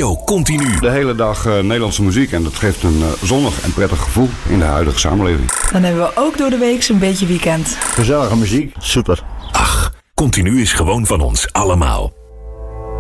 Radio Continu. De hele dag Nederlandse muziek en dat geeft een zonnig en prettig gevoel in de huidige samenleving. Dan hebben we ook door de week zo'n beetje weekend. Gezellige muziek, super. Ach, Continu is gewoon van ons allemaal.